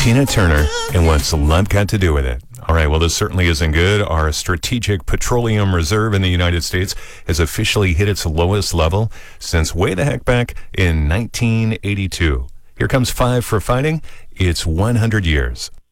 Tina Turner and What's Love Got to Do with It? All right, well, this certainly isn't good. Our strategic petroleum reserve in the United States has officially hit its lowest level since way the heck back in 1982. Here comes Five for Fighting. It's 100 years.